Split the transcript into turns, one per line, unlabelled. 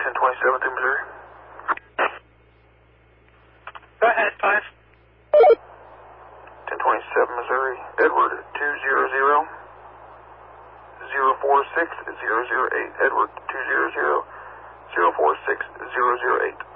1027 through Missouri.
Go ahead, 5.
1027 Missouri, Edward 200-046-008. Edward 200-046-008.